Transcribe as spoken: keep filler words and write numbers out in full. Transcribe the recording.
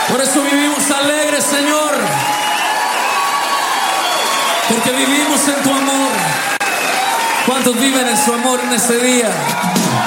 Por eso vivimos alegres, Señor, porque vivimos en tu amor. ¿Cuántos viven en su amor en ese día?